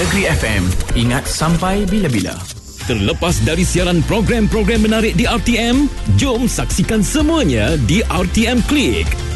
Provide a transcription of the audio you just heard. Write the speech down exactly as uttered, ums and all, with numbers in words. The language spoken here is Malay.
Negeri F M. Ingat sampai bila-bila. Terlepas dari siaran program-program menarik di R T M, jom saksikan semuanya di R T M Click.